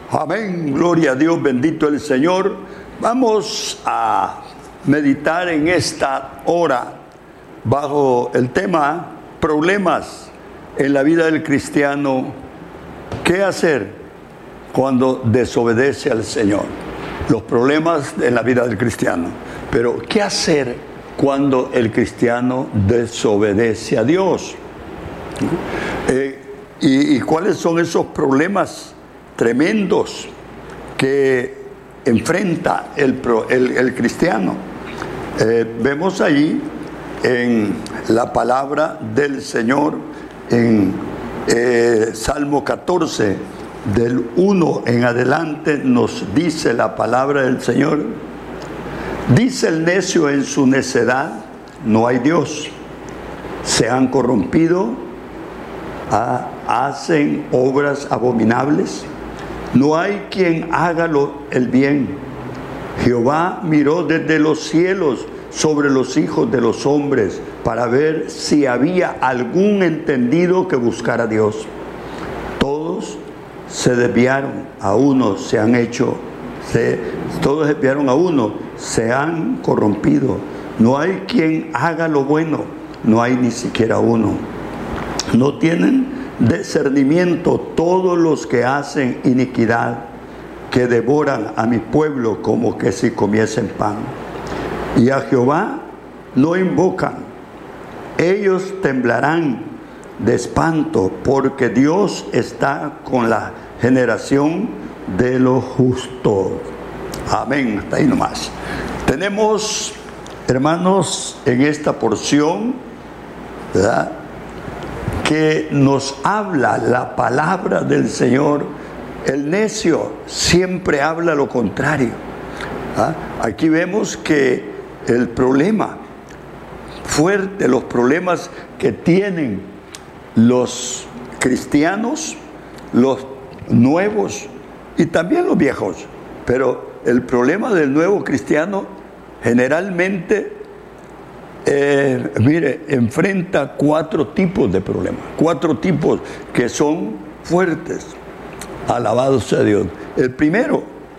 Amén, gloria a Dios, bendito el Señor. Vamos a meditar en esta hora bajo el tema problemas en la vida del cristiano. ¿Qué hacer cuando desobedece al Señor? Los problemas en la vida del cristiano. Pero ¿qué hacer cuando el cristiano desobedece a Dios? ¿Y cuáles son esos problemas tremendos que enfrenta el cristiano? Vemos allí en la palabra del Señor, en Salmo 14, del 1 en adelante, nos dice la palabra del Señor: dice el necio en su necedad, no hay Dios. Se han corrompido, hacen obras abominables. No hay quien haga el bien. Jehová miró desde los cielos sobre los hijos de los hombres para ver si había algún entendido que buscara a Dios. Todos se desviaron, a uno se han hecho, todos desviaron a uno, se han corrompido. No hay quien haga lo bueno, no hay ni siquiera uno. No tienen discernimiento todos los que hacen iniquidad, que devoran a mi pueblo como que si comiesen pan. Y a Jehová no invocan. Ellos temblarán de espanto, porque Dios está con la generación de los justos. Amén. Hasta ahí nomás. Tenemos, hermanos, en esta porción, ¿verdad?, que nos habla la palabra del Señor. El necio siempre habla lo contrario. Aquí vemos que el problema fuerte, los problemas que tienen los cristianos, los nuevos y también los viejos, pero el problema del nuevo cristiano generalmente enfrenta 4 tipos de problemas, 4 tipos que son fuertes. Alabado sea Dios. El primer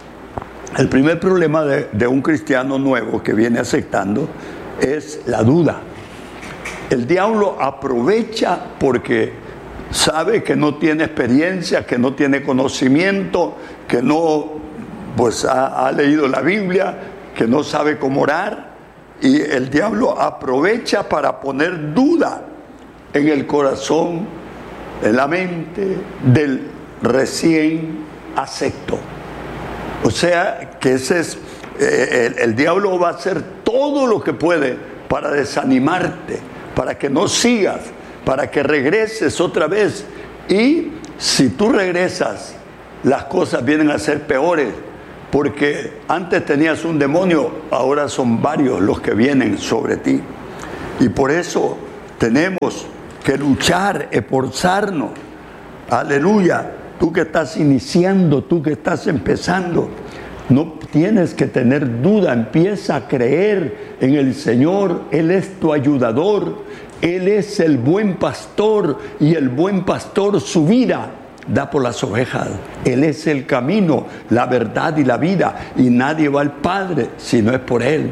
problema de un cristiano nuevo que viene aceptando es la duda. El diablo aprovecha porque sabe que no tiene experiencia, que no tiene conocimiento, que no ha leído la Biblia, que no sabe cómo orar. Y el diablo aprovecha para poner duda en el corazón, en la mente del recién acepto. O sea que ese es el diablo va a hacer todo lo que puede para desanimarte, para que no sigas, para que regreses otra vez. Y si tú regresas, las cosas vienen a ser peores. Porque antes tenías un demonio, ahora son varios los que vienen sobre ti. Y por eso tenemos que luchar, esforzarnos. Aleluya. Tú que estás iniciando, tú que estás empezando, no tienes que tener duda. Empieza a creer en el Señor. Él es tu ayudador. Él es el buen pastor, y el buen pastor su vida da por las ovejas. Él es el camino, la verdad y la vida, y nadie va al Padre si no es por Él.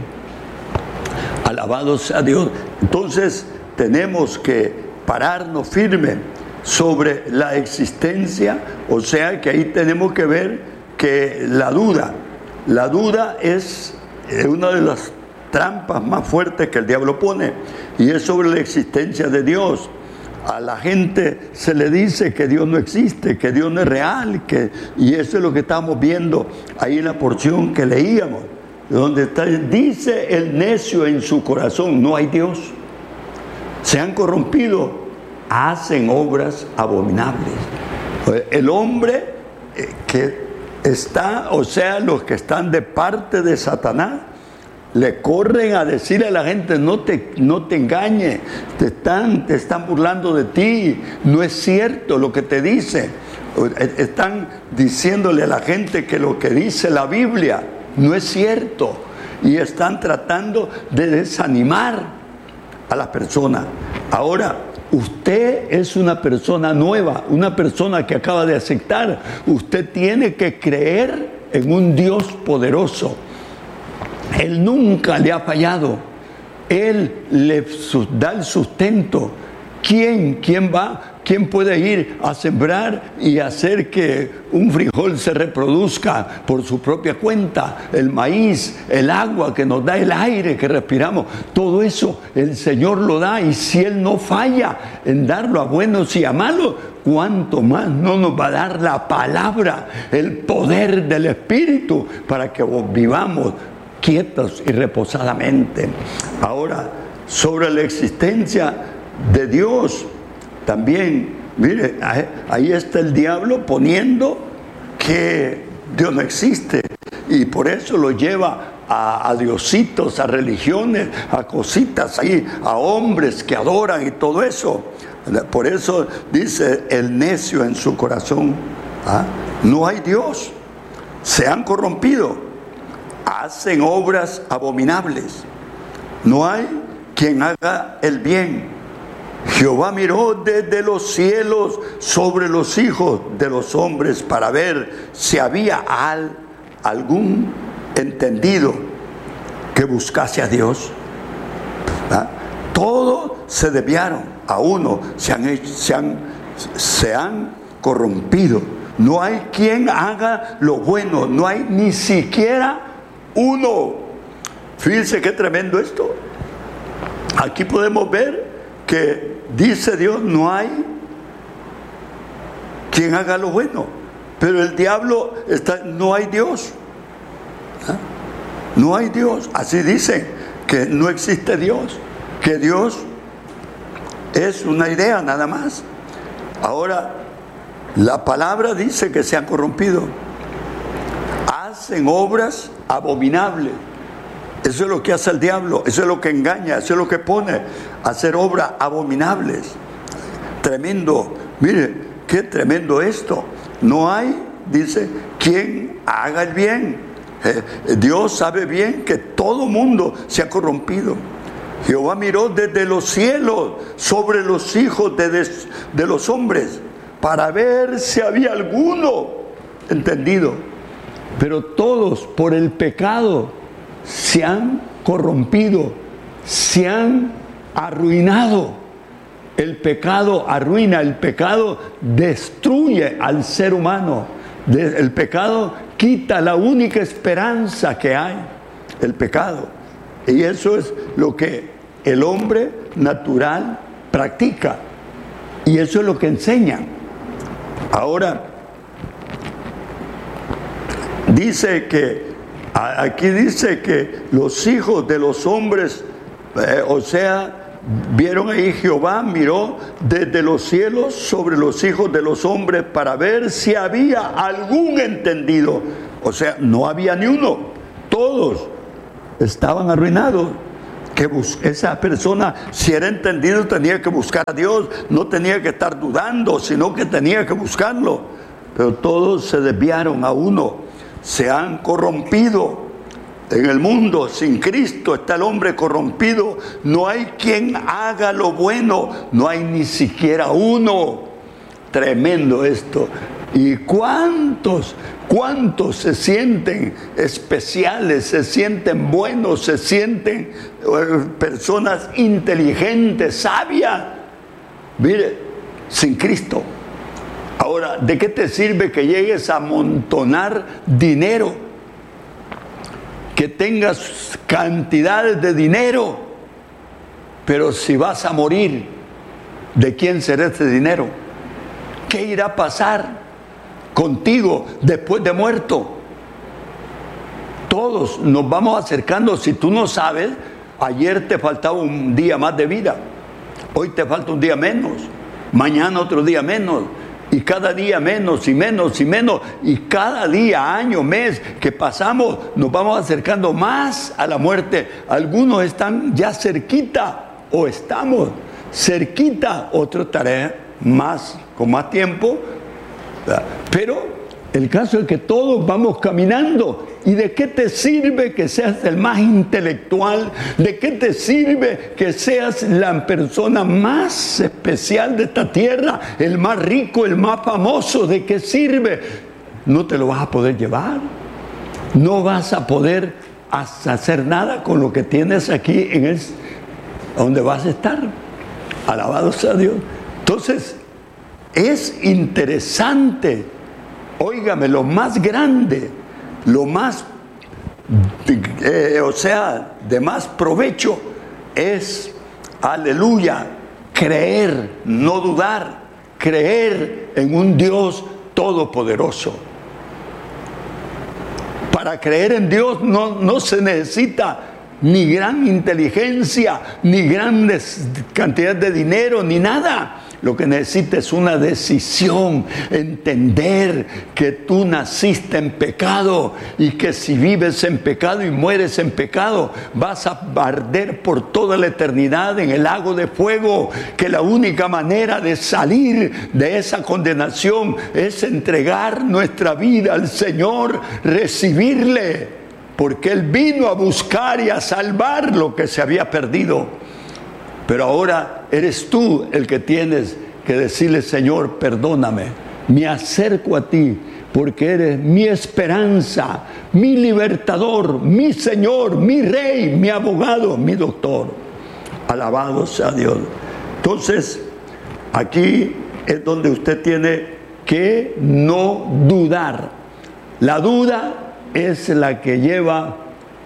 Alabado sea Dios. Entonces tenemos que pararnos firme sobre la existencia. O sea que ahí tenemos que ver que la duda es una de las trampas más fuertes que el diablo pone, y es sobre la existencia de Dios. A la gente se le dice que Dios no existe, que Dios no es real, y eso es lo que estamos viendo ahí en la porción que leíamos, donde dice el necio en su corazón, no hay Dios. Se han corrompido, hacen obras abominables. El hombre que está, o sea, los que están de parte de Satanás, le corren a decirle a la gente: no te engañes, te están burlando de ti, no es cierto lo que te dice. Están diciéndole a la gente que lo que dice la Biblia no es cierto, y están tratando de desanimar a las personas. Ahora, Usted es una persona nueva, una persona que acaba de aceptar. Usted tiene que creer en un Dios poderoso. Él nunca le ha fallado. Él le da el sustento. ¿Quién va? ¿Quién puede ir a sembrar y hacer que un frijol se reproduzca por su propia cuenta? El maíz, el agua que nos da, el aire que respiramos, todo eso el Señor lo da, y si Él no falla en darlo a buenos y a malos, ¿cuánto más no nos va a dar la palabra, el poder del Espíritu para que vivamos quietos y reposadamente? Ahora, sobre la existencia de Dios, también, mire, ahí está el diablo poniendo que Dios no existe, y por eso lo lleva a diositos, a religiones, a cositas ahí, a hombres que adoran y todo eso. Por eso dice el necio en su corazón, no hay Dios, se han corrompido, hacen obras abominables, no hay quien haga el bien. Jehová miró desde los cielos sobre los hijos de los hombres para ver si había algún entendido que buscase a Dios. Todos se desviaron, a uno se han corrompido. No hay quien haga lo bueno, no hay ni siquiera uno. Fíjense qué tremendo esto. Aquí podemos ver que dice Dios, no hay quien haga lo bueno, pero el diablo no hay Dios, no hay Dios. Así dicen que no existe Dios, que Dios es una idea nada más. Ahora, la palabra dice que se han corrompido, hacen obras abominables. Eso es lo que hace el diablo, eso es lo que engaña, eso es lo que pone a hacer obras abominables. Tremendo, mire, qué tremendo esto. No hay, dice, quien haga el bien. Dios sabe bien que todo mundo se ha corrompido. Jehová miró desde los cielos sobre los hijos de los hombres para ver si había alguno entendido. Pero todos por el pecado se han corrompido, se han arruinado. El pecado arruina, el pecado destruye al ser humano. El pecado quita la única esperanza que hay, el pecado. Y eso es lo que el hombre natural practica. Y eso es lo que enseña. Ahora, aquí dice que los hijos de los hombres, vieron ahí, Jehová miró desde los cielos sobre los hijos de los hombres para ver si había algún entendido. O sea, no había ni uno, todos estaban arruinados. Que esa persona, si era entendido, tenía que buscar a Dios, no tenía que estar dudando, sino que tenía que buscarlo. Pero todos se desviaron a uno, se han corrompido. En el mundo sin Cristo está el hombre corrompido. No hay quien haga lo bueno, no hay ni siquiera uno. Tremendo esto. ¿Y cuántos se sienten especiales, se sienten buenos, se sienten personas inteligentes, sabias? Mire, sin Cristo. Ahora, ¿de qué te sirve que llegues a amontonar dinero? Que tengas cantidades de dinero, pero si vas a morir, ¿de quién será ese dinero? ¿Qué irá a pasar contigo después de muerto? Todos nos vamos acercando. Si tú no sabes, ayer te faltaba un día más de vida, hoy te falta un día menos, mañana otro día menos, y cada día menos y menos y menos, y cada día, año, mes que pasamos, nos vamos acercando más a la muerte. Algunos están ya cerquita, o estamos cerquita, otros estarán con más tiempo, pero El caso es que todos vamos caminando. ¿Y de qué te sirve que seas el más intelectual? ¿De qué te sirve que seas la persona más especial de esta tierra? El más rico, el más famoso. ¿De qué sirve? No te lo vas a poder llevar. No vas a poder hacer nada con lo que tienes aquí donde vas a estar. Alabado sea Dios. Entonces, es interesante. Óigame, lo más grande, lo más, de más provecho es, aleluya, creer, no dudar, creer en un Dios todopoderoso. Para creer en Dios no se necesita ni gran inteligencia, ni grandes cantidades de dinero, ni nada. Lo que necesitas es una decisión, entender que tú naciste en pecado y que si vives en pecado y mueres en pecado, vas a arder por toda la eternidad en el lago de fuego, que la única manera de salir de esa condenación es entregar nuestra vida al Señor, recibirle, porque Él vino a buscar y a salvar lo que se había perdido. Pero ahora eres tú el que tienes que decirle: Señor, perdóname, me acerco a ti, porque eres mi esperanza, mi libertador, mi Señor, mi Rey, mi abogado, mi doctor. Alabado sea Dios. Entonces, aquí es donde usted tiene que no dudar. La duda es la que lleva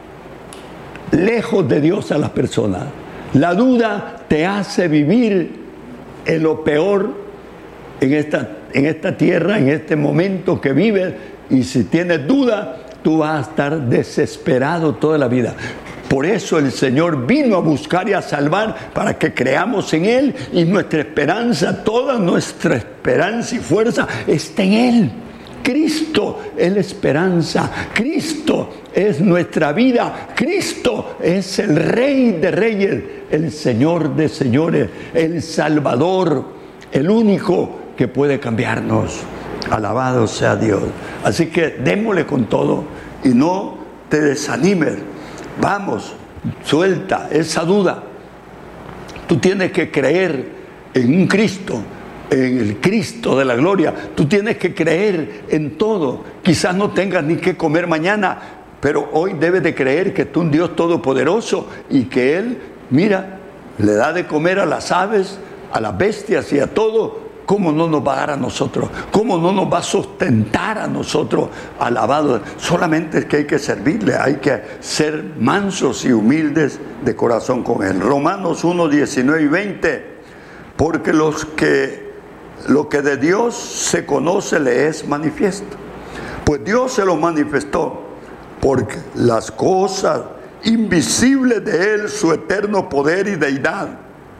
lejos de Dios a las personas. La duda te hace vivir en lo peor en esta tierra, en este momento que vives, y si tienes duda, tú vas a estar desesperado toda la vida. Por eso el Señor vino a buscar y a salvar, para que creamos en Él, y nuestra esperanza, toda nuestra esperanza y fuerza está en Él. Cristo es la esperanza, Cristo es nuestra vida, Cristo es el Rey de Reyes, el Señor de Señores, el Salvador, el único que puede cambiarnos. Alabado sea Dios. Así que démosle con todo y no te desanimes. Vamos, suelta esa duda. Tú tienes que creer en un Cristo, en el Cristo de la gloria. Tú tienes que creer en todo. Quizás no tengas ni que comer mañana, pero hoy debes de creer que tú, un Dios todopoderoso, y que Él, mira, le da de comer a las aves, a las bestias y a todo. ¿Cómo no nos va a dar a nosotros? ¿Cómo no nos va a sustentar a nosotros? Alabado. Solamente es que hay que servirle, hay que ser mansos y humildes de corazón con Él. Romanos 1, 19 y 20. Porque lo que de Dios se conoce le es manifiesto. Pues Dios se lo manifestó, porque las cosas invisibles de Él, su eterno poder y deidad,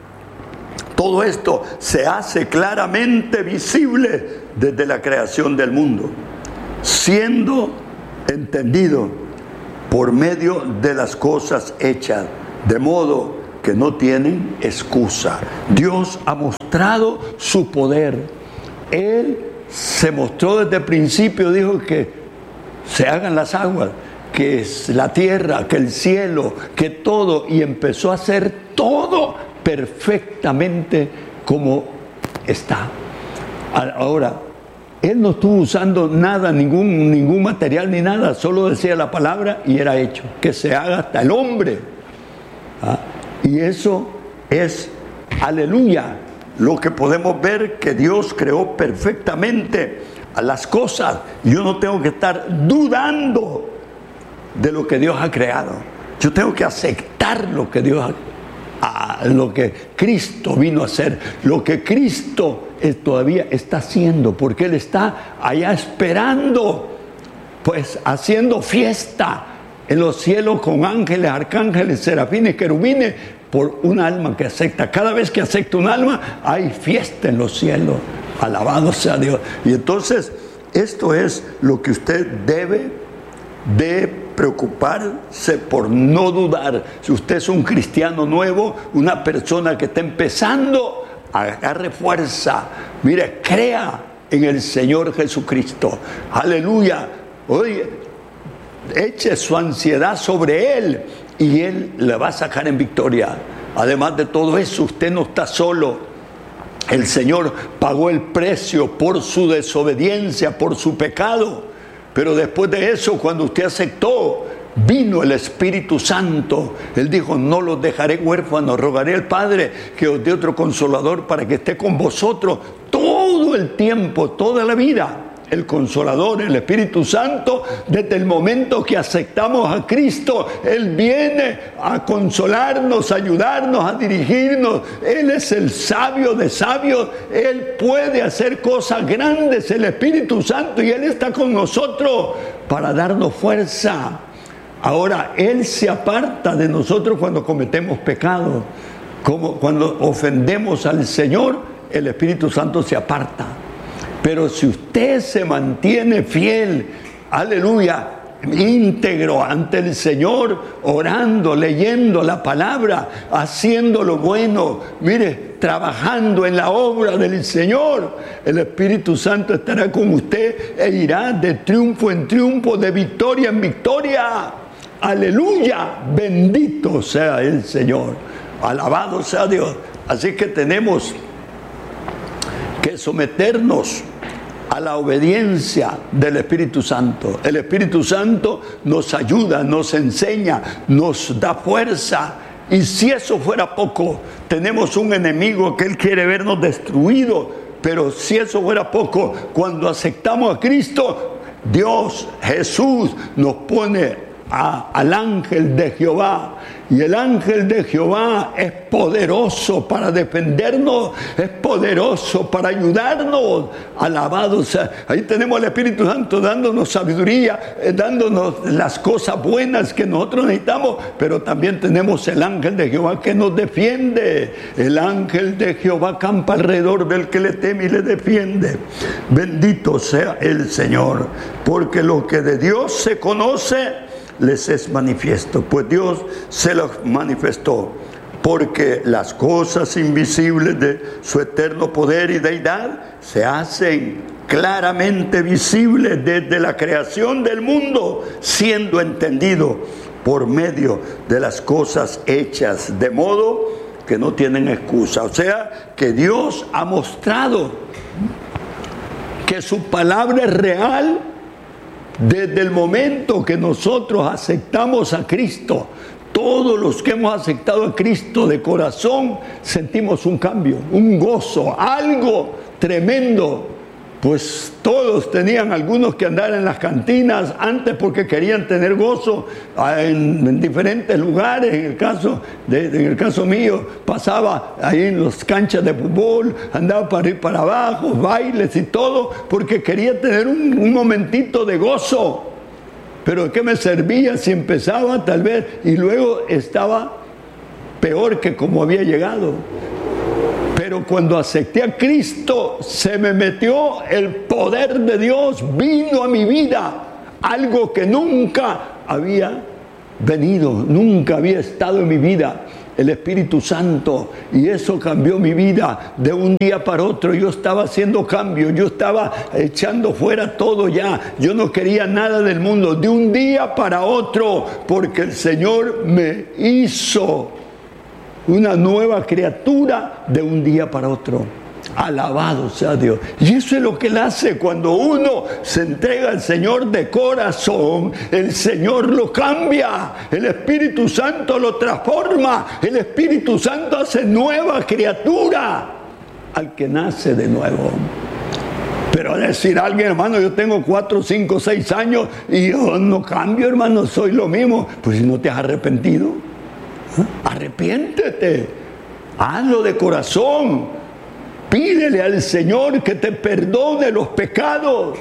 todo esto se hace claramente visible desde la creación del mundo, siendo entendido por medio de las cosas hechas, de modo que no tienen excusa. Dios ha mostrado su poder. Él se mostró desde el principio, dijo que se hagan las aguas, que es la tierra, que el cielo, que todo, y empezó a hacer todo perfectamente como está. Ahora, Él no estuvo usando nada, ningún material ni nada, solo decía la palabra y era hecho, que se haga hasta el hombre. Y eso es, aleluya, lo que podemos ver, que Dios creó perfectamente a las cosas. Yo no tengo que estar dudando de lo que Dios ha creado. Yo tengo que aceptar lo que Dios lo que Cristo vino a hacer, lo que Cristo todavía está haciendo, porque Él está allá esperando, pues haciendo fiesta en los cielos con ángeles, arcángeles, serafines, querubines, por un alma que acepta. Cada vez que acepta un alma, hay fiesta en los cielos. Alabado sea Dios. Y entonces, esto es lo que usted debe de preocuparse por no dudar. Si usted es un cristiano nuevo, una persona que está empezando, agarre fuerza. Mire, crea en el Señor Jesucristo. Aleluya. Oye, eche su ansiedad sobre Él y Él le va a sacar en victoria. Además de todo eso, usted no está solo. El Señor pagó el precio por su desobediencia, por su pecado. Pero después de eso, cuando usted aceptó, vino el Espíritu Santo. Él dijo: no los dejaré huérfanos, rogaré al Padre que os dé otro consolador para que esté con vosotros todo el tiempo, toda la vida. El Consolador, el Espíritu Santo, desde el momento que aceptamos a Cristo, Él viene a consolarnos, a ayudarnos, a dirigirnos. Él es el sabio de sabios. Él puede hacer cosas grandes, el Espíritu Santo, y Él está con nosotros para darnos fuerza. Ahora, Él se aparta de nosotros cuando cometemos pecado. Como cuando ofendemos al Señor, el Espíritu Santo se aparta. Pero si usted se mantiene fiel, aleluya, íntegro ante el Señor, orando, leyendo la palabra, haciendo lo bueno, mire, trabajando en la obra del Señor, el Espíritu Santo estará con usted e irá de triunfo en triunfo, de victoria en victoria. Aleluya, bendito sea el Señor, alabado sea Dios. Así que tenemos que someternos a la obediencia del Espíritu Santo. El Espíritu Santo nos ayuda, nos enseña, nos da fuerza. Y si eso fuera poco, tenemos un enemigo que Él quiere vernos destruidos. Pero si eso fuera poco, cuando aceptamos a Cristo, Dios, Jesús, nos pone al ángel de Jehová. Y el ángel de Jehová es poderoso para defendernos, es poderoso para ayudarnos. Alabado sea. Ahí tenemos al Espíritu Santo dándonos sabiduría, dándonos las cosas buenas que nosotros necesitamos, pero también tenemos el ángel de Jehová que nos defiende. El ángel de Jehová campa alrededor del que le teme y le defiende. Bendito sea el Señor, porque lo que de Dios se conoce les es manifiesto, pues Dios se los manifestó, porque las cosas invisibles de su eterno poder y deidad se hacen claramente visibles desde la creación del mundo, siendo entendido por medio de las cosas hechas, de modo que no tienen excusa. O sea, que Dios ha mostrado que su palabra es real. Desde el momento que nosotros aceptamos a Cristo, todos los que hemos aceptado a Cristo de corazón, sentimos un cambio, un gozo, algo tremendo. Pues todos tenían algunos que andar en las cantinas antes porque querían tener gozo en diferentes lugares. En el caso mío, pasaba ahí en las canchas de fútbol, andaba para arriba y para abajo, bailes y todo, porque quería tener un momentito de gozo. Pero ¿de qué me servía si empezaba tal vez y luego estaba peor que como había llegado? Pero cuando acepté a Cristo, se me metió el poder de Dios, vino a mi vida, algo que nunca había venido, nunca había estado en mi vida, el Espíritu Santo, y eso cambió mi vida de un día para otro. Yo estaba haciendo cambios, yo estaba echando fuera todo ya, yo no quería nada del mundo, de un día para otro, porque el Señor me hizo una nueva criatura de un día para otro. Alabado sea Dios. Y eso es lo que Él hace cuando uno se entrega al Señor de corazón. El Señor lo cambia, el Espíritu Santo lo transforma, el Espíritu Santo hace nueva criatura al que nace de nuevo. Pero a decir a alguien, hermano, yo tengo 4, 5, 6 años y yo no cambio, hermano, soy lo mismo. Pues si no te has arrepentido, arrepiéntete, hazlo de corazón, pídele al Señor que te perdone los pecados.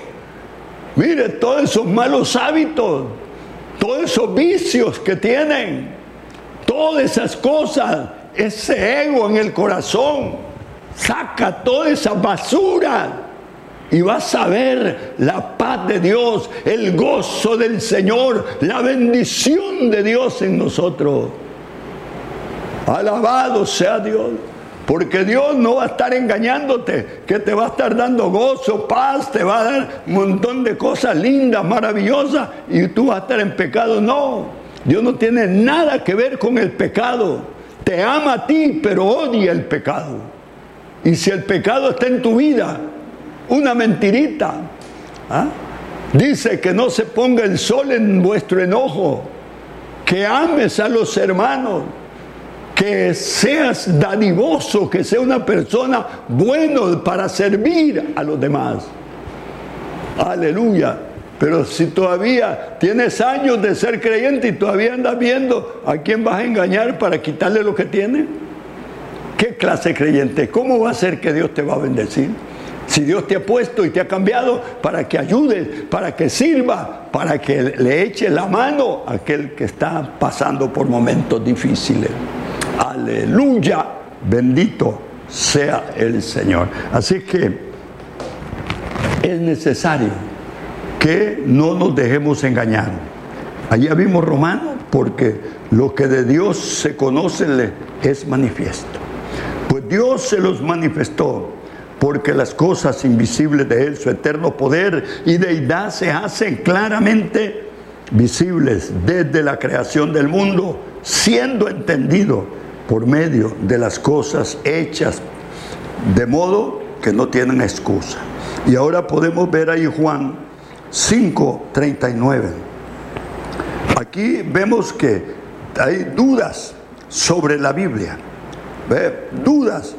Mire, todos esos malos hábitos, todos esos vicios que tienen, todas esas cosas, ese ego en el corazón, saca toda esa basura y vas a ver la paz de Dios, el gozo del Señor, la bendición de Dios en nosotros. Alabado sea Dios. Porque Dios no va a estar engañándote, que te va a estar dando gozo, paz, te va a dar un montón de cosas lindas, maravillosas, y tú vas a estar en pecado. No, Dios no tiene nada que ver con el pecado. Te ama a ti, pero odia el pecado. Y si el pecado está en tu vida, una mentirita, dice que no se ponga el sol en vuestro enojo, que ames a los hermanos, que seas dadivoso, que seas una persona buena para servir a los demás. Aleluya. Pero si todavía tienes años de ser creyente y todavía andas viendo a quién vas a engañar para quitarle lo que tiene, ¿qué clase de creyente? ¿Cómo va a ser que Dios te va a bendecir? Si Dios te ha puesto y te ha cambiado para que ayudes, para que sirva, para que le eche la mano a aquel que está pasando por momentos difíciles. Aleluya, bendito sea el Señor. Así que es necesario que no nos dejemos engañar. Allá vimos Romanos, porque lo que de Dios se conoce es manifiesto. Pues Dios se los manifestó, porque las cosas invisibles de Él, su eterno poder y deidad, se hacen claramente visibles desde la creación del mundo, siendo entendido por medio de las cosas hechas, de modo que no tienen excusa. Y ahora podemos ver ahí Juan 5:39. Aquí vemos que hay dudas sobre la Biblia, dudas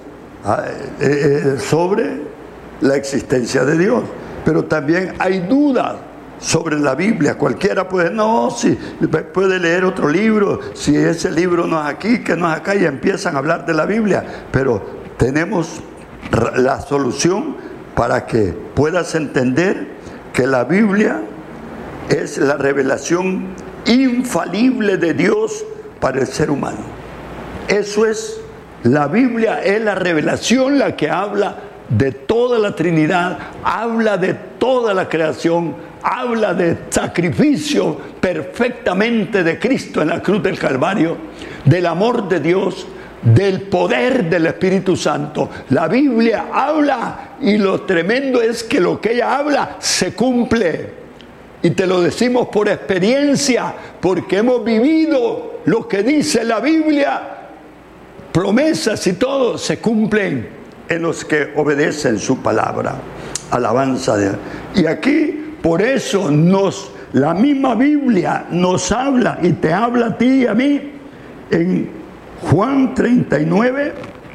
sobre la existencia de Dios, pero también hay dudas sobre la Biblia. Cualquiera puede, puede leer otro libro, si ese libro no es aquí, que no es acá, y empiezan a hablar de la Biblia. Pero tenemos la solución para que puedas entender que la Biblia es la revelación infalible de Dios para el ser humano. Eso es, la Biblia es la revelación, la que habla de toda la Trinidad, habla de toda la creación, habla de sacrificio perfectamente de Cristo en la cruz del Calvario, del amor de Dios, del poder del Espíritu Santo. La Biblia habla, y lo tremendo es que lo que ella habla se cumple. Y te lo decimos por experiencia, porque hemos vivido lo que dice la Biblia. Promesas y todo se cumplen en los que obedecen su palabra. Alabanza de Dios. Y aquí, por eso la misma Biblia nos habla, y te habla a ti y a mí, en Juan 39,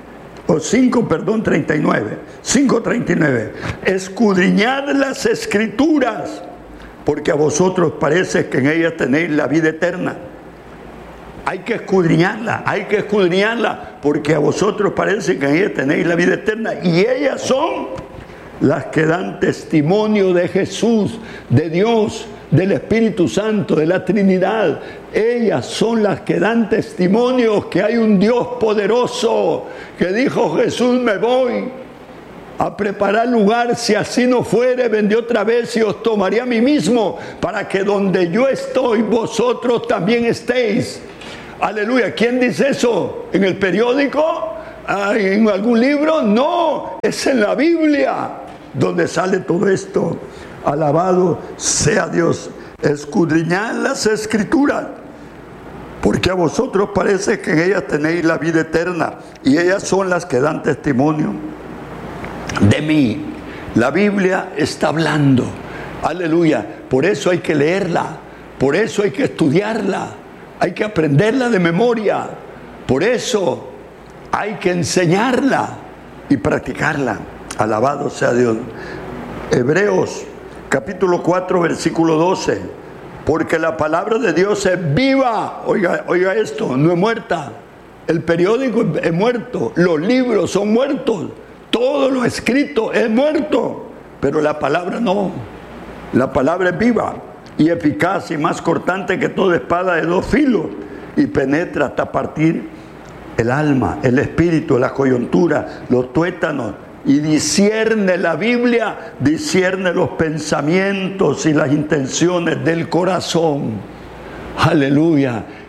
5:39. Escudriñad las Escrituras, porque a vosotros parece que en ellas tenéis la vida eterna. Hay que escudriñarla, porque a vosotros parece que en ellas tenéis la vida eterna, y ellas son las que dan testimonio de Jesús, de Dios, del Espíritu Santo, de la Trinidad. Ellas son las que dan testimonio que hay un Dios poderoso, que dijo: Jesús, me voy a preparar lugar, si así no fuere, vendré otra vez y os tomaré a mí mismo, para que donde yo estoy, vosotros también estéis. Aleluya. ¿Quién dice eso? ¿En el periódico? ¿En algún libro? No, es en la Biblia donde sale todo esto. Alabado sea Dios. Escudriñad las Escrituras, porque a vosotros parece que en ellas tenéis la vida eterna, y ellas son las que dan testimonio de mí. La Biblia está hablando. Aleluya. Por eso hay que leerla, por eso hay que estudiarla, hay que aprenderla de memoria, por eso hay que enseñarla y practicarla. Alabado sea Dios. Hebreos capítulo 4, versículo 12. Porque la palabra de Dios es viva. Oiga esto, no es muerta. El periódico es muerto, los libros son muertos, todo lo escrito es muerto, pero la palabra no. La palabra es viva y eficaz y más cortante que toda espada de dos filos, y penetra hasta partir el alma, el espíritu, la coyuntura, los tuétanos, y discierne, la Biblia discierne los pensamientos y las intenciones del corazón. Aleluya.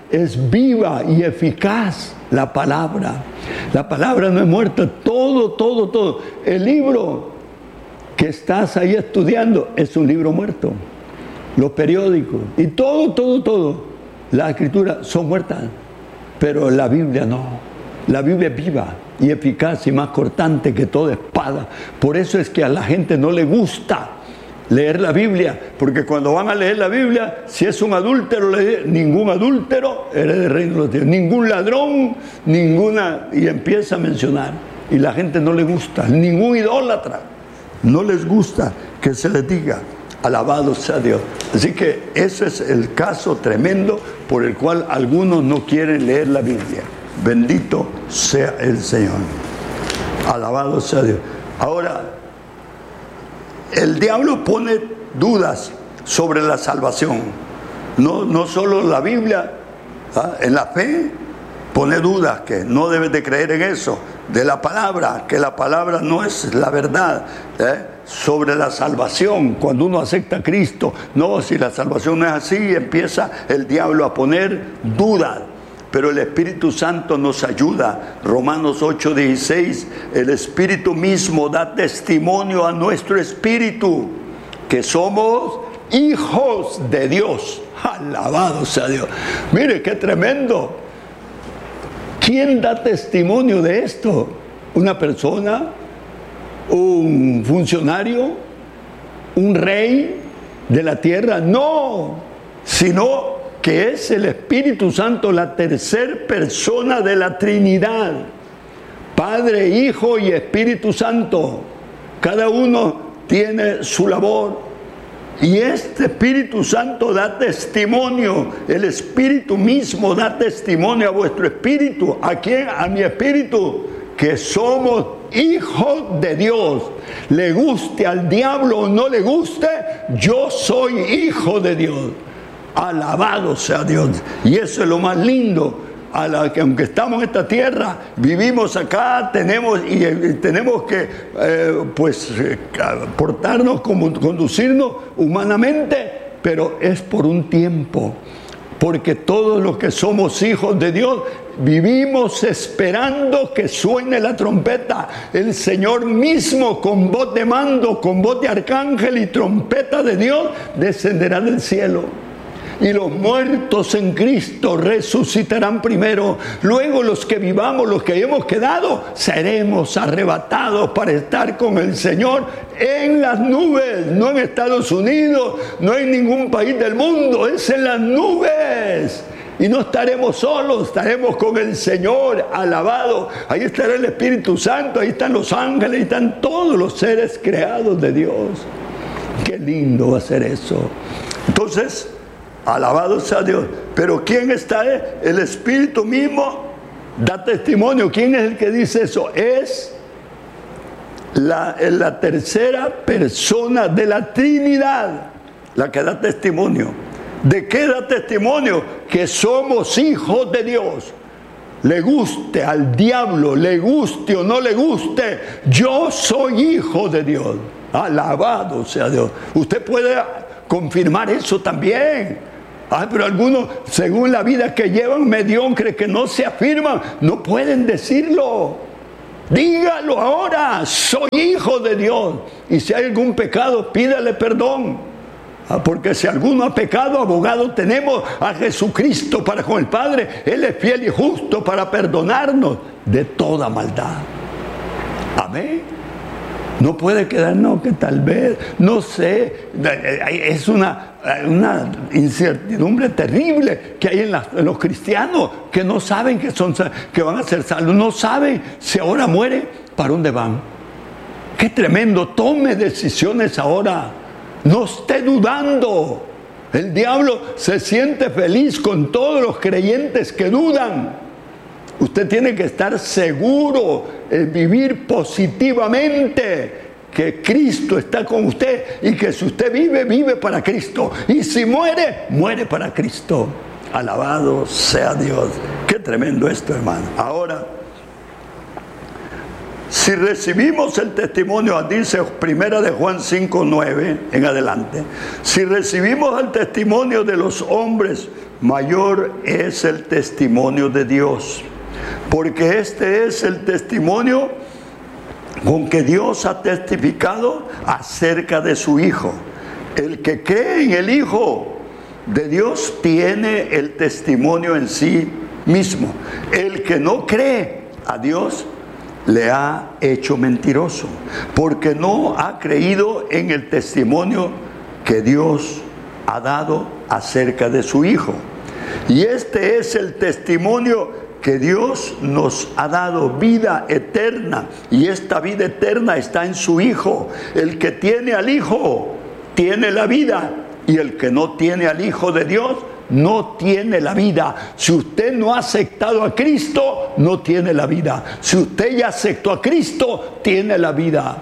es viva y eficaz la palabra. La palabra no es muerta. Todo. El libro que estás ahí estudiando es un libro muerto. Los periódicos y todo. Las escrituras son muertas. Pero la Biblia no. La Biblia es viva y eficaz y más cortante que toda espada. Por eso es que a la gente no le gusta leer la Biblia, porque cuando van a leer la Biblia, si es un adúltero, ningún adúltero herede del reino de los cielos, ningún ladrón, y empieza a mencionar, y la gente no le gusta, ningún idólatra, no les gusta que se les diga, alabado sea Dios. Así que ese es el caso tremendo por el cual algunos no quieren leer la Biblia. Bendito sea el Señor, alabado sea Dios. Ahora, el diablo pone dudas sobre la salvación. No solo la Biblia, en la fe pone dudas, que no debes de creer en eso, de la palabra, que la palabra no es la verdad, sobre la salvación, cuando uno acepta a Cristo. No, si la salvación no es así, empieza el diablo a poner dudas. Pero el Espíritu Santo nos ayuda. Romanos 8:16, el Espíritu mismo da testimonio a nuestro espíritu que somos hijos de Dios. Alabado sea Dios. Mire qué tremendo. ¿Quién da testimonio de esto? ¿Una persona? ¿Un funcionario? ¿Un rey de la tierra? No, sino que es el Espíritu Santo, la tercera persona de la Trinidad. Padre, Hijo y Espíritu Santo. Cada uno tiene su labor. Y este Espíritu Santo da testimonio. El Espíritu mismo da testimonio a vuestro espíritu. ¿A quién? A mi espíritu. Que somos hijos de Dios. Le guste al diablo o no le guste, yo soy hijo de Dios. Alabado sea Dios. Y eso es lo más lindo. Que aunque estamos en esta tierra, vivimos acá, tenemos que portarnos, conducirnos humanamente, pero es por un tiempo. Porque todos los que somos hijos de Dios vivimos esperando que suene la trompeta. El Señor mismo, con voz de mando, con voz de arcángel y trompeta de Dios, descenderá del cielo. Y los muertos en Cristo resucitarán primero. Luego los que vivamos, los que hayamos quedado, seremos arrebatados para estar con el Señor en las nubes. No en Estados Unidos, no en ningún país del mundo, es en las nubes. Y no estaremos solos, estaremos con el Señor, alabado. Ahí estará el Espíritu Santo, ahí están los ángeles, ahí están todos los seres creados de Dios. Qué lindo va a ser eso. Entonces, alabado sea Dios. Pero ¿quién está? El Espíritu mismo da testimonio. ¿Quién es el que dice eso? Es la tercera persona de la Trinidad la que da testimonio. ¿De qué da testimonio? Que somos hijos de Dios. Le guste al diablo, le guste o no le guste, yo soy hijo de Dios. Alabado sea Dios. Usted puede confirmar eso también. Pero algunos, según la vida que llevan, mediocres, que no se afirman, no pueden decirlo. Dígalo ahora, soy hijo de Dios. Y si hay algún pecado, pídale perdón. Porque si alguno ha pecado, abogado tenemos a Jesucristo para con el Padre. Él es fiel y justo para perdonarnos de toda maldad. Amén. No puede quedarnos que tal vez, no sé, es una incertidumbre terrible que hay en los cristianos que no saben que van a ser salvos, no saben si ahora muere, ¿para dónde van? ¡Qué tremendo! Tome decisiones ahora, no esté dudando. El diablo se siente feliz con todos los creyentes que dudan. Usted tiene que estar seguro, vivir positivamente, que Cristo está con usted y que si usted vive, vive para Cristo. Y si muere, muere para Cristo. Alabado sea Dios. Qué tremendo esto, hermano. Ahora, si recibimos el testimonio, dice 1 de Juan 5:9 en adelante, si recibimos el testimonio de los hombres mayor es el testimonio de Dios. Porque este es el testimonio con que Dios ha testificado acerca de su Hijo. El que cree en el Hijo de Dios tiene el testimonio en sí mismo. El que no cree a Dios le ha hecho mentiroso, porque no ha creído en el testimonio que Dios ha dado acerca de su Hijo. Y este es el testimonio que Dios nos ha dado, vida eterna, y esta vida eterna está en su Hijo. El que tiene al Hijo tiene la vida, y el que no tiene al Hijo de Dios no tiene la vida. Si usted no ha aceptado a Cristo, no tiene la vida. Si usted ya aceptó a Cristo, tiene la vida.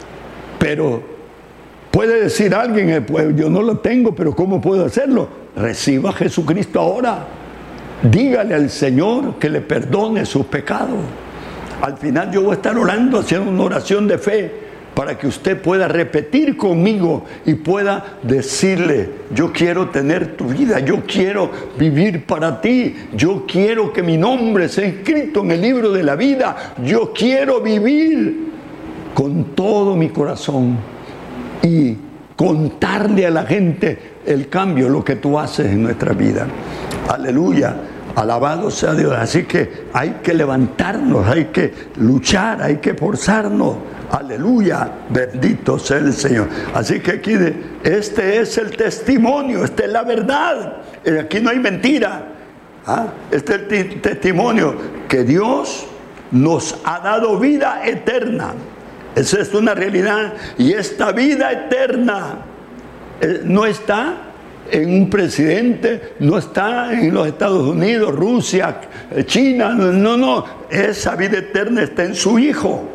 Pero puede decir alguien, pues yo no lo tengo, pero ¿cómo puedo hacerlo? Reciba a Jesucristo ahora. Dígale al Señor que le perdone sus pecados. Al final yo voy a estar orando, haciendo una oración de fe, para que usted pueda repetir conmigo y pueda decirle: yo quiero tener tu vida, yo quiero vivir para ti, yo quiero que mi nombre sea escrito en el libro de la vida, yo quiero vivir con todo mi corazón y contarle a la gente el cambio, lo que tú haces en nuestra vida. Aleluya, alabado sea Dios. Así que hay que levantarnos, hay que luchar, hay que esforzarnos. Aleluya, bendito sea el Señor. Así que aquí este es el testimonio, esta es la verdad. Aquí no hay mentira. Este es el testimonio que Dios nos ha dado vida eterna. Esa es una realidad. Y esta vida eterna no está en un presidente, no está en los Estados Unidos, Rusia, China, no. Esa vida eterna está en su Hijo.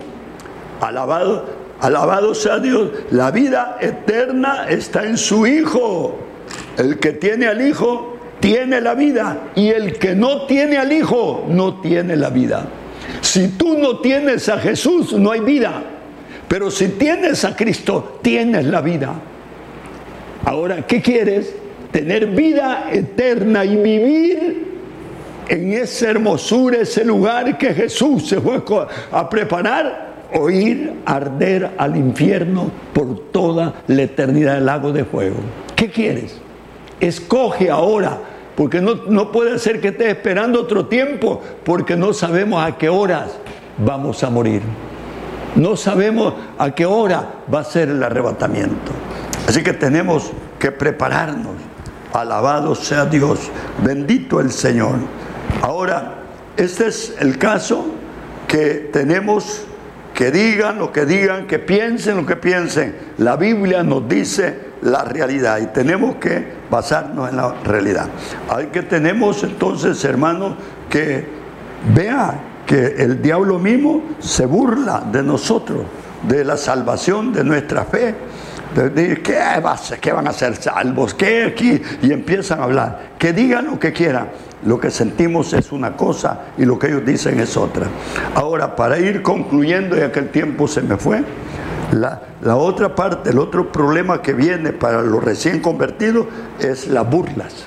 Alabado sea Dios. La vida eterna está en su Hijo. El que tiene al Hijo tiene la vida, y el que no tiene al Hijo no tiene la vida. Si tú no tienes a Jesús, no hay vida. Pero si tienes a Cristo, tienes la vida. Ahora, ¿qué quieres? Tener vida eterna y vivir en esa hermosura, ese lugar que Jesús se fue a preparar, o ir a arder al infierno por toda la eternidad del lago de fuego. ¿Qué quieres? Escoge ahora, porque no puede ser que estés esperando otro tiempo, porque no sabemos a qué horas vamos a morir. No sabemos a qué hora va a ser el arrebatamiento. Así que tenemos que prepararnos. Alabado sea Dios, bendito el Señor. Ahora, este es el caso que tenemos. Que digan lo que digan, que piensen lo que piensen. La Biblia nos dice la realidad y tenemos que basarnos en la realidad. Hay que tenemos entonces, hermanos, que vea que el diablo mismo se burla de nosotros, de la salvación, de nuestra fe. ¿Qué van a ser salvos? ¿Qué aquí? Y empiezan a hablar. Que digan lo que quieran. Lo que sentimos es una cosa y lo que ellos dicen es otra. Ahora, para ir concluyendo, ya que el tiempo se me fue, la otra parte, el otro problema que viene para los recién convertidos es las burlas.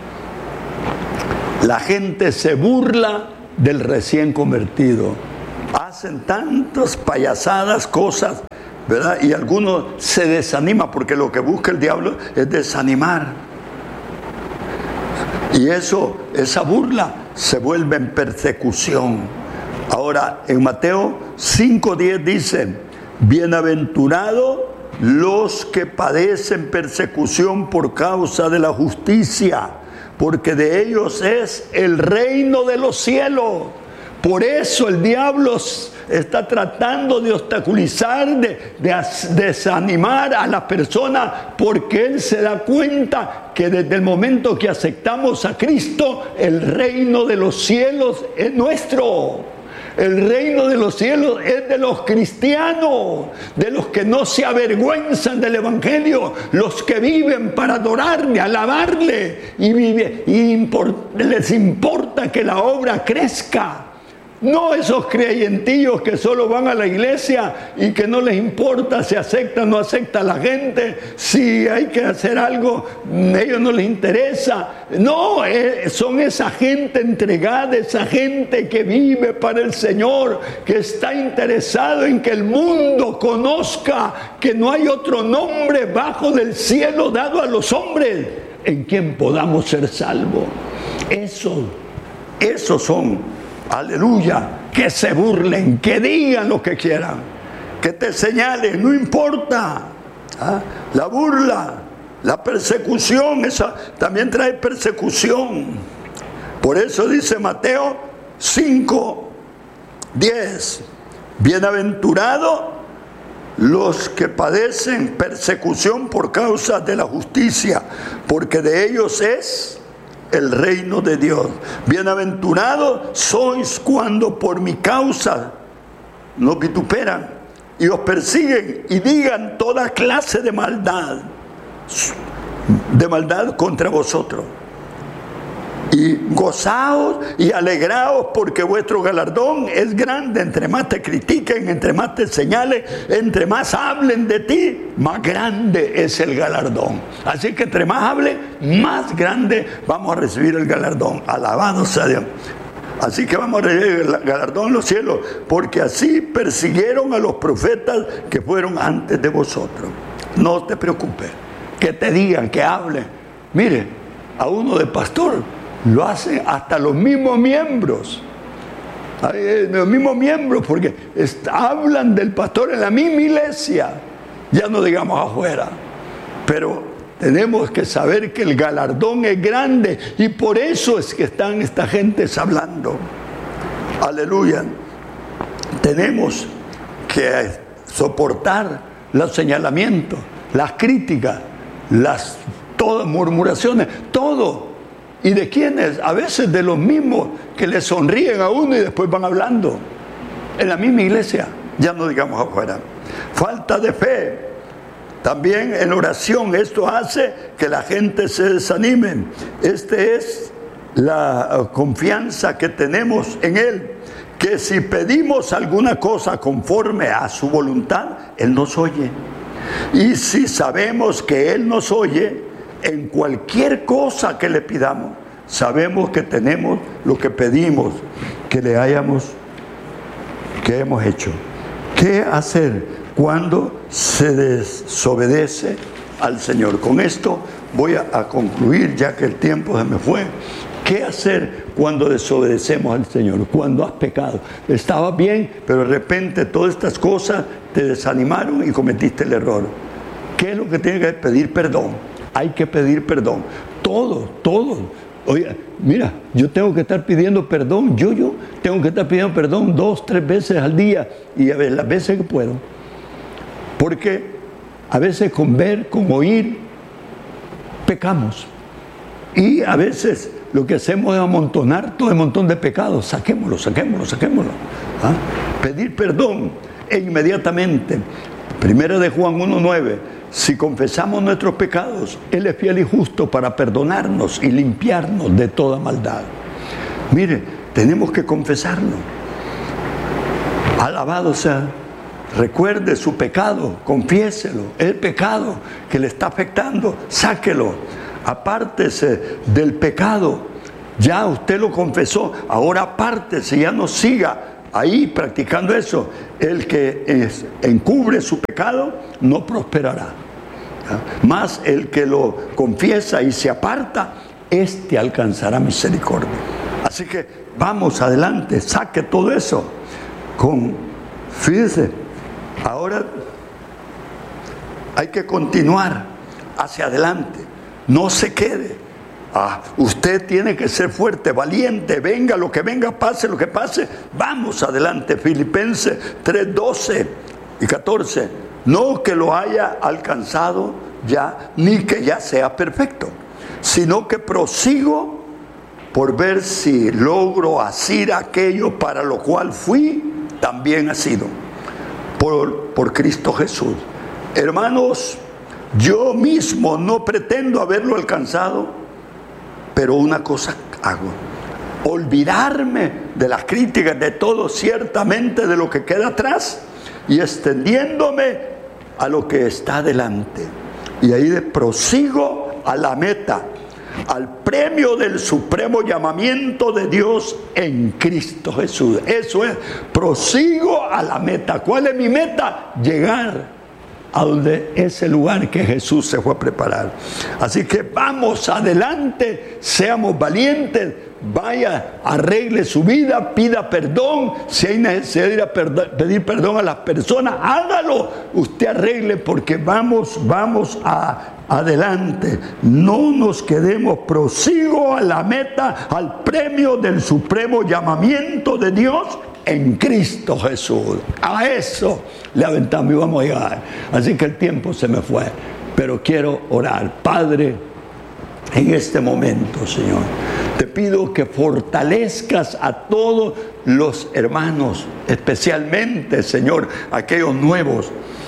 La gente se burla del recién convertido. Hacen tantas payasadas, cosas, ¿verdad? Y algunos se desaniman, porque lo que busca el diablo es desanimar. Y esa burla se vuelve en persecución. Ahora, en Mateo 5:10 dice: bienaventurados los que padecen persecución por causa de la justicia, porque de ellos es el reino de los cielos. Por eso el diablo está tratando de obstaculizar, de desanimar a las personas, porque él se da cuenta que desde el momento que aceptamos a Cristo, el reino de los cielos es nuestro. El reino de los cielos es de los cristianos, de los que no se avergüenzan del Evangelio, los que viven para adorarle, alabarle, y les importa que la obra crezca. No esos creyentillos que solo van a la iglesia y que no les importa si acepta o no acepta la gente, si hay que hacer algo, a ellos no les interesa. No, son esa gente entregada, esa gente que vive para el Señor, que está interesado en que el mundo conozca que no hay otro nombre bajo del cielo dado a los hombres en quien podamos ser salvos. Esos son, aleluya, que se burlen, que digan lo que quieran, que te señalen, no importa. La burla, la persecución, esa también trae persecución. Por eso dice Mateo 5:10, bienaventurados los que padecen persecución por causa de la justicia, porque de ellos es el reino de Dios. Bienaventurados sois cuando por mi causa nos vituperan y os persiguen y digan toda clase de maldad contra vosotros. Y gozaos y alegraos, porque vuestro galardón es grande. Entre más te critiquen, entre más te señalen, entre más hablen de ti, más grande es el galardón. Así que entre más hablen, más grande vamos a recibir el galardón. Alabado sea Dios. Así que vamos a recibir el galardón en los cielos, porque así persiguieron a los profetas que fueron antes de vosotros. No te preocupes, que te digan, que hablen. Mire, a uno de pastor lo hacen hasta los mismos miembros. Los mismos miembros, porque hablan del pastor en la misma iglesia, ya no digamos afuera. Pero tenemos que saber que el galardón es grande, y por eso es que están estas gentes hablando. Aleluya. Tenemos que soportar los señalamientos, las críticas, todas murmuraciones, todo. ¿Y de quiénes? A veces de los mismos que le sonríen a uno y después van hablando. En la misma iglesia, ya no digamos afuera. Falta de fe. También en oración, esto hace que la gente se desanime. Esta es la confianza que tenemos en Él, que si pedimos alguna cosa conforme a su voluntad, Él nos oye. Y si sabemos que Él nos oye, en cualquier cosa que le pidamos, sabemos que tenemos lo que pedimos, que hemos hecho. ¿Qué hacer cuando se desobedece al Señor? Con esto voy a concluir, ya que el tiempo se me fue. ¿Qué hacer cuando desobedecemos al Señor? Cuando has pecado. Estabas bien, pero de repente todas estas cosas te desanimaron y cometiste el error. ¿Qué es lo que tienes que hacer? Pedir perdón. Hay que pedir perdón. Todo. Oye, mira, yo tengo que estar pidiendo perdón. Yo tengo que estar pidiendo perdón 2, 3 veces al día, y a ver, las veces que puedo. Porque a veces con ver, con oír, pecamos. Y a veces lo que hacemos es amontonar todo el montón de pecados. Saquémoslo. Pedir perdón e inmediatamente. Primera de Juan 1:9. Si confesamos nuestros pecados, Él es fiel y justo para perdonarnos y limpiarnos de toda maldad. Mire, tenemos que confesarlo. Alabado sea. Recuerde su pecado, confiéselo. El pecado que le está afectando, sáquelo. Apártese del pecado. Ya usted lo confesó, ahora apártese, ya no siga ahí practicando eso. El que encubre su pecado no prosperará. Más el que lo confiesa y se aparta, este alcanzará misericordia. Así que vamos adelante, saque todo eso. Fíjese, ahora hay que continuar hacia adelante. No se quede. Usted tiene que ser fuerte, valiente, venga lo que venga, pase lo que pase, vamos adelante. Filipenses 3:12 y 14. No que lo haya alcanzado ya, ni que ya sea perfecto, sino que prosigo por ver si logro asir aquello para lo cual fui también asido por Cristo Jesús. Hermanos, yo mismo no pretendo haberlo alcanzado, pero una cosa hago, olvidarme de las críticas, de todo, ciertamente de lo que queda atrás, y extendiéndome a lo que está delante. Y ahí prosigo a la meta, al premio del supremo llamamiento de Dios en Cristo Jesús. Eso es, prosigo a la meta. ¿Cuál es mi meta? Llegar a donde ese lugar que Jesús se fue a preparar. Así que vamos adelante, seamos valientes, vaya, arregle su vida, pida perdón, si hay necesidad de ir a pedir perdón a las personas, hágalo, usted arregle, porque vamos adelante, no nos quedemos, prosigo a la meta, al premio del supremo llamamiento de Dios en Cristo Jesús. A eso le aventamos y vamos a llegar. Así que el tiempo se me fue, pero quiero orar. Padre, en este momento, Señor, te pido que fortalezcas a todos los hermanos, especialmente, Señor, aquellos nuevos,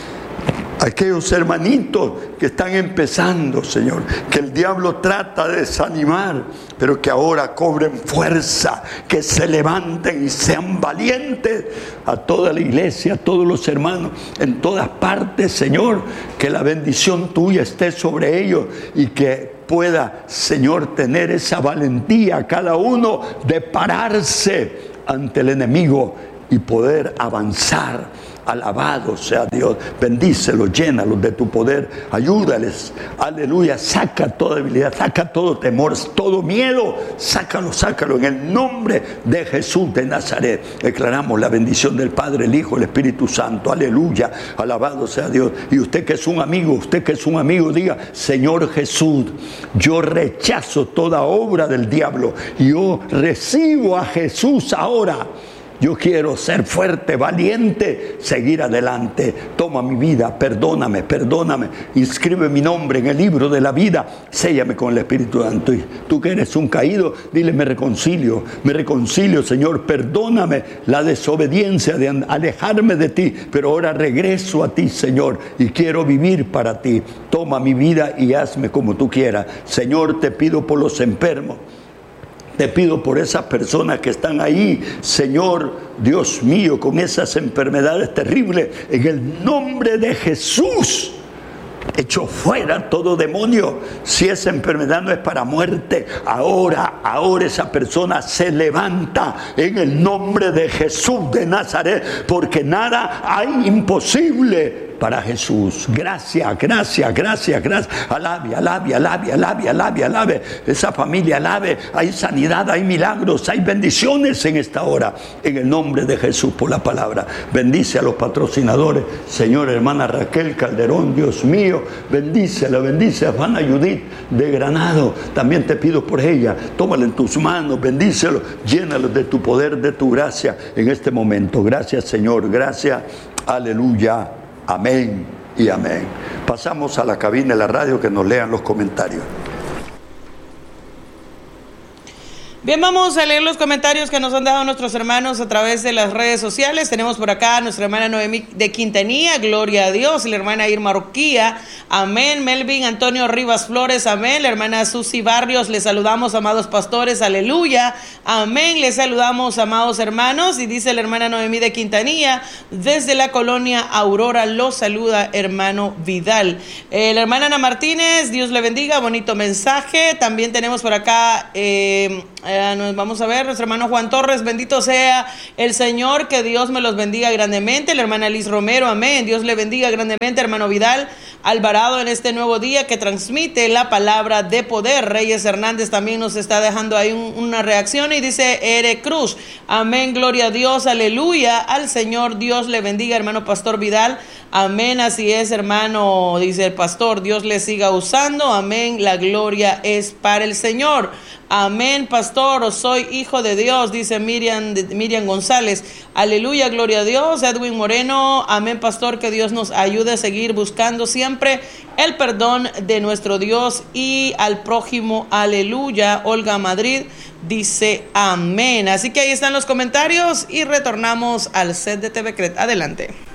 aquellos hermanitos que están empezando, Señor, que el diablo trata de desanimar, pero que ahora cobren fuerza, que se levanten y sean valientes. A toda la iglesia, a todos los hermanos, en todas partes, Señor, que la bendición tuya esté sobre ellos y que pueda, Señor, tener esa valentía cada uno de pararse ante el enemigo y poder avanzar. Alabado sea Dios, bendícelos, llénalos de tu poder, ayúdales, aleluya, saca toda debilidad, saca todo temor, todo miedo, sácalo en el nombre de Jesús de Nazaret. Declaramos la bendición del Padre, el Hijo, el Espíritu Santo, aleluya, alabado sea Dios. Y usted que es un amigo, diga: Señor Jesús, yo rechazo toda obra del diablo, yo recibo a Jesús ahora. Yo quiero ser fuerte, valiente, seguir adelante. Toma mi vida, perdóname. Inscribe mi nombre en el libro de la vida. Séllame con el Espíritu Santo. Y tú que eres un caído, dile: me reconcilio, Señor. Perdóname la desobediencia de alejarme de ti. Pero ahora regreso a ti, Señor, y quiero vivir para ti. Toma mi vida y hazme como tú quieras. Señor, te pido por los enfermos. Te pido por esas personas que están ahí, Señor, Dios mío, con esas enfermedades terribles, en el nombre de Jesús. Echo fuera todo demonio. Si esa enfermedad no es para muerte, ahora esa persona se levanta en el nombre de Jesús de Nazaret, porque nada hay imposible para Jesús. Gracias. Alabe. Esa familia alabe. Hay sanidad, hay milagros, hay bendiciones en esta hora. En el nombre de Jesús, por la palabra. Bendice a los patrocinadores. Señor, hermana Raquel Calderón, Dios mío, bendícela, bendice a Juana Judith de Granado. También te pido por ella. Tómala en tus manos, bendícelo, llénalo de tu poder, de tu gracia en este momento. Gracias, Señor, gracias. Aleluya. Amén y amén. Pasamos a la cabina de la radio, que nos lean los comentarios. Bien, vamos a leer los comentarios que nos han dejado nuestros hermanos a través de las redes sociales. Tenemos por acá a nuestra hermana Noemí de Quintanilla, gloria a Dios, y la hermana Irma Roquía, amén. Melvin Antonio Rivas Flores, amén. La hermana Susi Barrios, les saludamos, amados pastores, aleluya, amén. Les saludamos, amados hermanos, y dice la hermana Noemí de Quintanilla, desde la colonia Aurora, los saluda hermano Vidal. La hermana Ana Martínez, Dios le bendiga, bonito mensaje. También tenemos por acá... nos vamos a ver, nuestro hermano Juan Torres, bendito sea el Señor, que Dios me los bendiga grandemente. La hermana Liz Romero, amén, Dios le bendiga grandemente. Hermano Vidal Alvarado, en este nuevo día que transmite la palabra de poder. Reyes Hernández también nos está dejando ahí una reacción y dice: Ere Cruz, amén, gloria a Dios, aleluya al Señor, Dios le bendiga, hermano Pastor Vidal, amén, así es, hermano, dice el pastor, Dios le siga usando, amén, la gloria es para el Señor. Amén, pastor, soy hijo de Dios, dice Miriam González. Aleluya, gloria a Dios. Edwin Moreno, amén, pastor, que Dios nos ayude a seguir buscando siempre el perdón de nuestro Dios y al prójimo. Aleluya. Olga Madrid dice amén. Así que ahí están los comentarios y retornamos al set de TV Cret. Adelante.